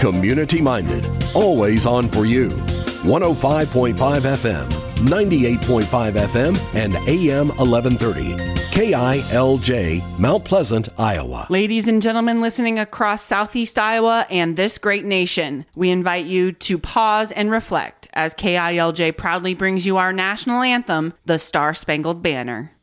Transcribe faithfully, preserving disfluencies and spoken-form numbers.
Community-minded, always on for you. one oh five point five F M, ninety-eight point five F M, and A M eleven thirty. K I L J, Mount Pleasant, Iowa. Ladies and gentlemen listening across Southeast Iowa and this great nation, we invite you to pause and reflect as K I L J proudly brings you our national anthem, the Star Spangled Banner.